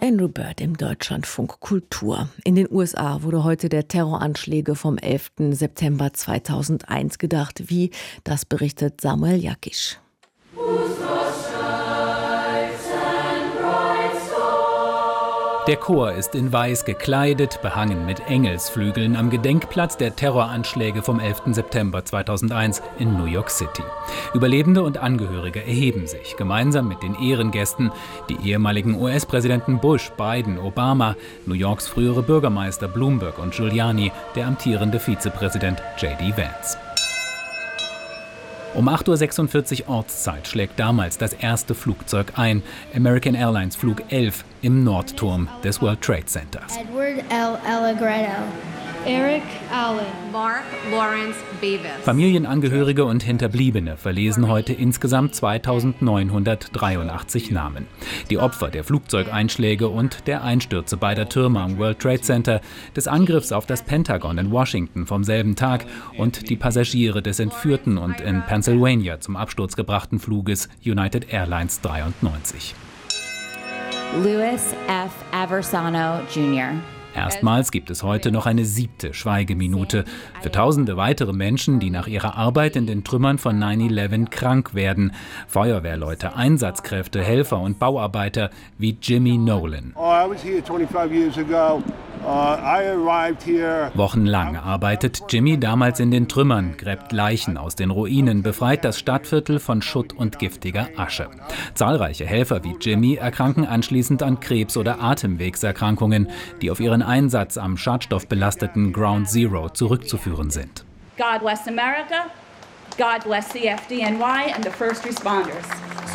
Andrew Bird im Deutschlandfunk Kultur. In den USA wurde heute der Terroranschläge vom 11. September 2001 gedacht. Wie, das berichtet Samuel Jakisch. Der Chor ist in Weiß gekleidet, behangen mit Engelsflügeln am Gedenkplatz der Terroranschläge vom 11. September 2001 in New York City. Überlebende und Angehörige erheben sich, gemeinsam mit den Ehrengästen, die ehemaligen US-Präsidenten Bush, Biden, Obama, New Yorks frühere Bürgermeister Bloomberg und Giuliani, der amtierende Vizepräsident J.D. Vance. Um 8:46 Uhr Ortszeit schlägt damals das erste Flugzeug ein, American Airlines Flug 11 im Nordturm des World Trade Centers. Edward L. Allegretto. Eric Allen. Mark Lawrence Beavis. Familienangehörige und Hinterbliebene verlesen heute insgesamt 2983 Namen. Die Opfer der Flugzeugeinschläge und der Einstürze beider Türme am World Trade Center, des Angriffs auf das Pentagon in Washington vom selben Tag und die Passagiere des entführten und in Pennsylvania zum Absturz gebrachten Fluges United Airlines 93. Louis F. Aversano Jr. Erstmals gibt es heute noch eine 7. Schweigeminute für tausende weitere Menschen, die nach ihrer Arbeit in den Trümmern von 9/11 krank werden. Feuerwehrleute, Einsatzkräfte, Helfer und Bauarbeiter wie Jimmy Nolan. Wochenlang arbeitet Jimmy damals in den Trümmern, gräbt Leichen aus den Ruinen, befreit das Stadtviertel von Schutt und giftiger Asche. Zahlreiche Helfer wie Jimmy erkranken anschließend an Krebs- oder Atemwegserkrankungen, die auf ihren Einsatz am schadstoffbelasteten Ground Zero zurückzuführen sind. God bless America, God bless the FDNY and the first responders.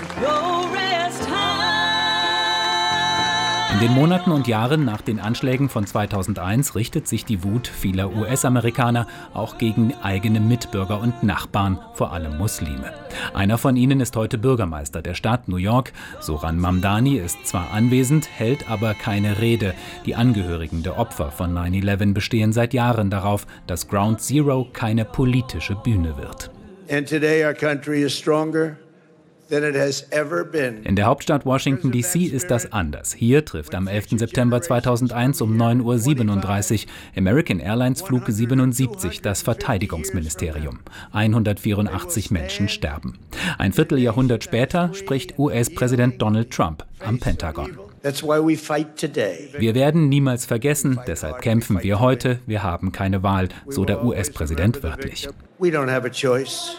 In den Monaten und Jahren nach den Anschlägen von 2001 richtet sich die Wut vieler US-Amerikaner auch gegen eigene Mitbürger und Nachbarn, vor allem Muslime. Einer von ihnen ist heute Bürgermeister der Stadt New York. Zohran Mamdani ist zwar anwesend, hält aber keine Rede. Die Angehörigen der Opfer von 9/11 bestehen seit Jahren darauf, dass Ground Zero keine politische Bühne wird. And today our country is stronger than it has ever been. In der Hauptstadt Washington D.C. ist das anders. Hier trifft am 11. September 2001 um 9:37 Uhr American Airlines Flug 77 das Verteidigungsministerium. 184 Menschen sterben. Ein Vierteljahrhundert später spricht US-Präsident Donald Trump am Pentagon. Wir werden niemals vergessen, deshalb kämpfen wir heute. Wir haben keine Wahl, so der US-Präsident wörtlich. We don't have a choice.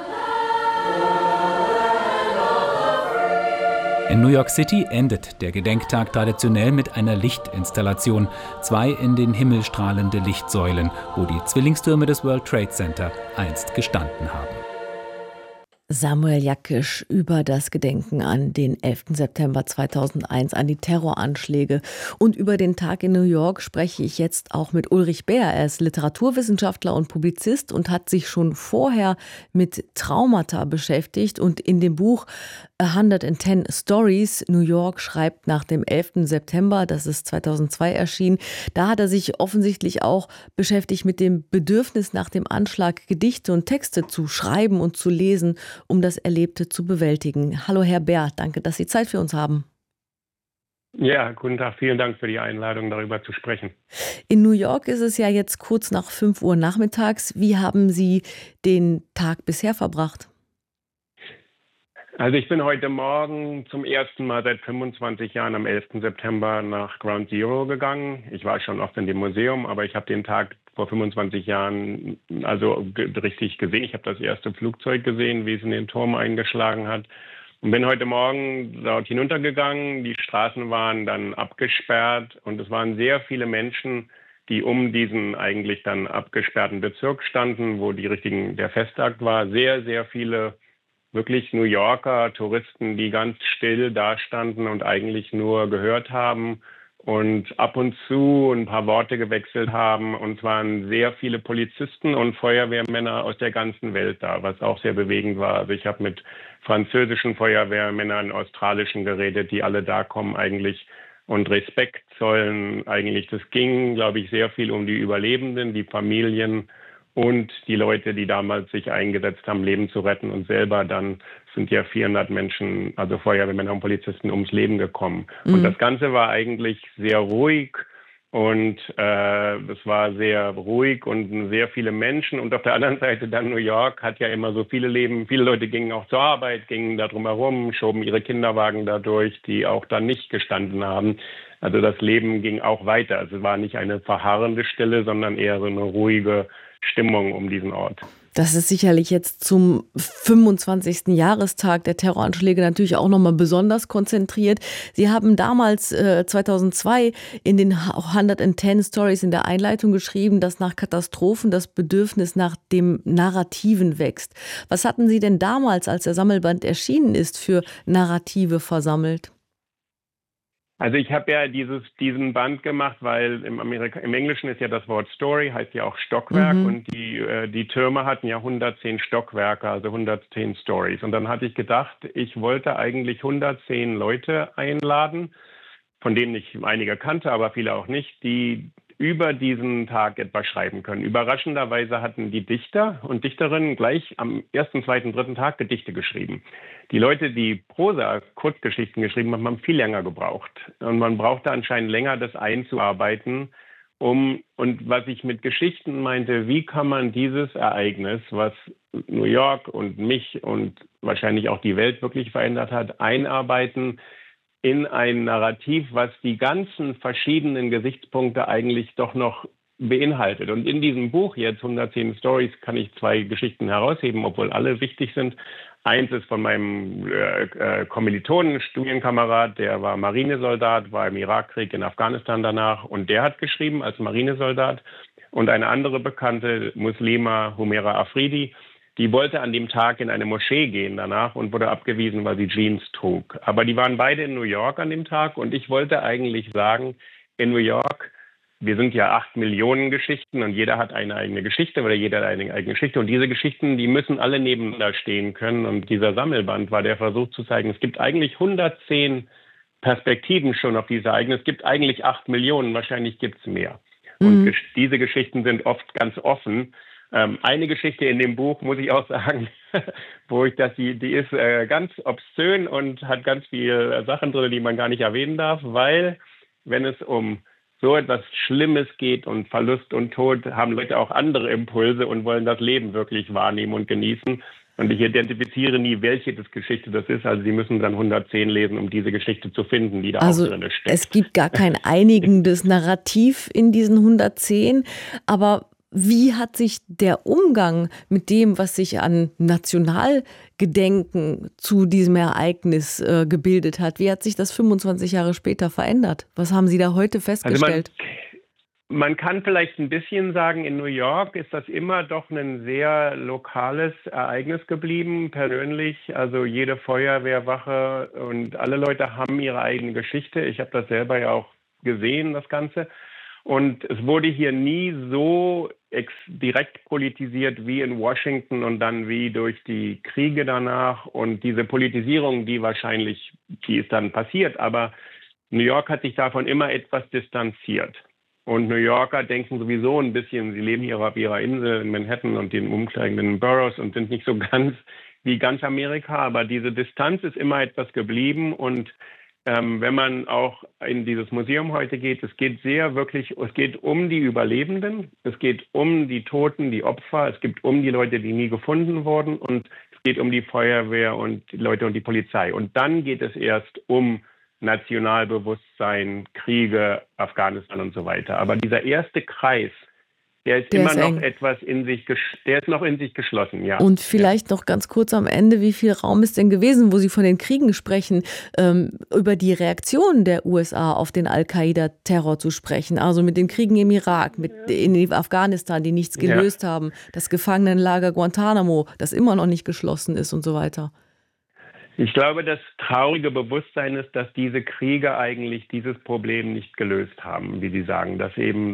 In New York City endet der Gedenktag traditionell mit einer Lichtinstallation. 2 in den Himmel strahlende Lichtsäulen, wo die Zwillingstürme des World Trade Center einst gestanden haben. Samuel Jakisch über das Gedenken an den 11. September 2001, an die Terroranschläge. Und über den Tag in New York spreche ich jetzt auch mit Ulrich Beer. Er ist Literaturwissenschaftler und Publizist und hat sich schon vorher mit Traumata beschäftigt. Und in dem Buch 110 Stories New York schreibt nach dem 11. September, das ist 2002 erschienen, da hat er sich offensichtlich auch beschäftigt mit dem Bedürfnis nach dem Anschlag, Gedichte und Texte zu schreiben und zu lesen, um das Erlebte zu bewältigen. Hallo Herr Beer, danke, dass Sie Zeit für uns haben. Ja, guten Tag, vielen Dank für die Einladung, darüber zu sprechen. In New York ist es ja jetzt kurz nach 5 Uhr nachmittags. Wie haben Sie den Tag bisher verbracht? Also ich bin heute Morgen zum ersten Mal seit 25 Jahren am 11. September nach Ground Zero gegangen. Ich war schon oft in dem Museum, aber ich habe den Tag vor 25 Jahren richtig gesehen. Ich habe das erste Flugzeug gesehen, wie es in den Turm eingeschlagen hat. Und bin heute Morgen dort hinuntergegangen. Die Straßen waren dann abgesperrt und es waren sehr viele Menschen, die um diesen eigentlich dann abgesperrten Bezirk standen, wo der Festakt war. Sehr, sehr viele wirklich New Yorker Touristen, die ganz still dastanden und eigentlich nur gehört haben und ab und zu ein paar Worte gewechselt haben. Und es waren sehr viele Polizisten und Feuerwehrmänner aus der ganzen Welt da, was auch sehr bewegend war. Also ich habe mit französischen Feuerwehrmännern, australischen geredet, die alle da kommen eigentlich und Respekt zollen. Eigentlich, das ging, glaube ich, sehr viel um die Überlebenden, die Familien und die Leute, die damals sich eingesetzt haben, Leben zu retten, und selber dann sind ja 400 Menschen, also Feuerwehrmänner und Polizisten, ums Leben gekommen. Und das Ganze war eigentlich sehr ruhig. Und es war sehr ruhig und sehr viele Menschen. Und auf der anderen Seite dann New York hat ja immer so viele Leben. Viele Leute gingen auch zur Arbeit, gingen da drum herum, schoben ihre Kinderwagen da durch, die auch dann nicht gestanden haben. Also das Leben ging auch weiter. Also es war nicht eine verharrende Stille, sondern eher so eine ruhige Stimmung um diesen Ort. Das ist sicherlich jetzt zum 25. Jahrestag der Terroranschläge natürlich auch nochmal besonders konzentriert. Sie haben damals 2002 in den 110 Stories in der Einleitung geschrieben, dass nach Katastrophen das Bedürfnis nach dem Narrativen wächst. Was hatten Sie denn damals, als der Sammelband erschienen ist, für Narrative versammelt? Also ich habe ja diesen Band gemacht, weil im Englischen ist ja das Wort Story, heißt ja auch Stockwerk, und die Türme hatten ja 110 Stockwerke, also 110 Stories. Und dann hatte ich gedacht, ich wollte eigentlich 110 Leute einladen, von denen ich einige kannte, aber viele auch nicht, die über diesen Tag etwas schreiben können. Überraschenderweise hatten die Dichter und Dichterinnen gleich am ersten, zweiten, dritten Tag Gedichte geschrieben. Die Leute, die Prosa, Kurzgeschichten geschrieben haben, haben viel länger gebraucht. Und man brauchte anscheinend länger, das einzuarbeiten. Und was ich mit Geschichten meinte, wie kann man dieses Ereignis, was New York und mich und wahrscheinlich auch die Welt wirklich verändert hat, einarbeiten in ein Narrativ, was die ganzen verschiedenen Gesichtspunkte eigentlich doch noch beinhaltet. Und in diesem Buch jetzt 110 Stories kann ich 2 Geschichten herausheben, obwohl alle wichtig sind. Eins ist von meinem Kommilitonen, Studienkamerad, der war Marinesoldat, war im Irakkrieg in Afghanistan danach, und der hat geschrieben als Marinesoldat. Und eine andere bekannte Muslima, Humaira Afridi, die wollte an dem Tag in eine Moschee gehen danach und wurde abgewiesen, weil sie Jeans trug. Aber die waren beide in New York an dem Tag, und ich wollte eigentlich sagen, in New York, wir sind ja 8 Millionen Geschichten und jeder hat eine eigene Geschichte oder jeder hat eine eigene Geschichte. Und diese Geschichten, die müssen alle nebeneinander stehen können. Und dieser Sammelband war der Versuch zu zeigen, es gibt eigentlich 110 Perspektiven schon auf diese Ereignisse. Es gibt eigentlich 8 Millionen, wahrscheinlich gibt es mehr. Und diese Geschichten sind oft ganz offen. Eine Geschichte in dem Buch, muss ich auch sagen, die ist ganz obszön und hat ganz viele Sachen drin, die man gar nicht erwähnen darf, weil wenn es um so etwas Schlimmes geht und Verlust und Tod, haben Leute auch andere Impulse und wollen das Leben wirklich wahrnehmen und genießen. Und ich identifiziere nie, welche Geschichte das ist. Also Sie müssen dann 110 lesen, um diese Geschichte zu finden, die da auch drin steckt. Es gibt gar kein einigendes Narrativ in diesen 110, aber wie hat sich der Umgang mit dem, was sich an Nationalgedenken zu diesem Ereignis gebildet hat, wie hat sich das 25 Jahre später verändert? Was haben Sie da heute festgestellt? Also man kann vielleicht ein bisschen sagen, in New York ist das immer doch ein sehr lokales Ereignis geblieben, persönlich. Also jede Feuerwehrwache und alle Leute haben ihre eigene Geschichte. Ich habe das selber ja auch gesehen, das Ganze. Und es wurde hier nie so direkt politisiert wie in Washington und dann wie durch die Kriege danach. Und diese Politisierung, die ist dann passiert. Aber New York hat sich davon immer etwas distanziert. Und New Yorker denken sowieso ein bisschen, sie leben hier auf ihrer Insel in Manhattan und den umkleidenden Boroughs und sind nicht so ganz wie ganz Amerika. Aber diese Distanz ist immer etwas geblieben. Und wenn man auch in dieses Museum heute geht, es geht um die Überlebenden, es geht um die Toten, die Opfer, es geht um die Leute, die nie gefunden wurden, und es geht um die Feuerwehr und die Leute und die Polizei. Und dann geht es erst um Nationalbewusstsein, Kriege, Afghanistan und so weiter. Aber dieser erste Kreis, der ist noch in sich geschlossen, ja. Und vielleicht noch ganz kurz am Ende, wie viel Raum ist denn gewesen, wo Sie von den Kriegen sprechen, über die Reaktion der USA auf den Al-Qaida-Terror zu sprechen? Also mit den Kriegen im Irak, in Afghanistan, die nichts gelöst haben, das Gefangenenlager Guantanamo, das immer noch nicht geschlossen ist und so weiter. Ich glaube, das traurige Bewusstsein ist, dass diese Kriege eigentlich dieses Problem nicht gelöst haben, wie Sie sagen. Dass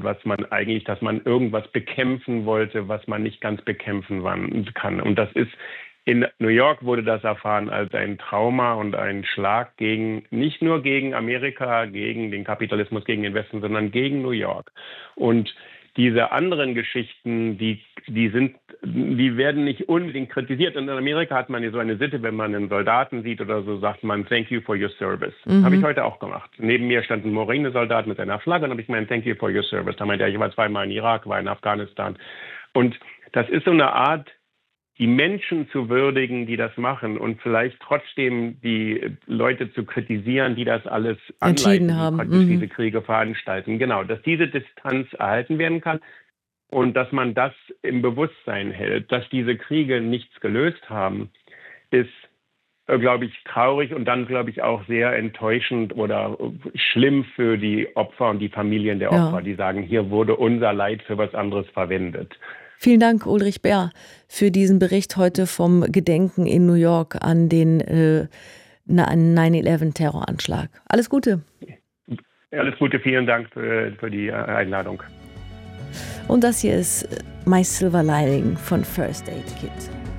man irgendwas bekämpfen wollte, was man nicht ganz bekämpfen kann. Und das ist, in New York wurde das erfahren als ein Trauma und ein Schlag nicht nur gegen Amerika, gegen den Kapitalismus, gegen den Westen, sondern gegen New York. Und diese anderen Geschichten, die werden nicht unbedingt kritisiert. Und in Amerika hat man ja so eine Sitte, wenn man einen Soldaten sieht oder so, sagt man, thank you for your service. Habe ich heute auch gemacht. Neben mir stand ein Marinesoldat mit seiner Flagge und habe ich gemeint, thank you for your service. Da meinte er, ich war 2-mal in Irak, war in Afghanistan. Und das ist so eine Art, die Menschen zu würdigen, die das machen und vielleicht trotzdem die Leute zu kritisieren, die das alles entschieden anleiten, haben, die praktisch diese Kriege veranstalten. Genau, dass diese Distanz erhalten werden kann und dass man das im Bewusstsein hält, dass diese Kriege nichts gelöst haben, ist, glaube ich, traurig und dann, glaube ich, auch sehr enttäuschend oder schlimm für die Opfer und die Familien der Opfer, die sagen, hier wurde unser Leid für was anderes verwendet. Vielen Dank, Ulrich Behr, für diesen Bericht heute vom Gedenken in New York an den 9/11-Terroranschlag. Alles Gute. Alles Gute, vielen Dank für die Einladung. Und das hier ist My Silver Lining von First Aid Kit.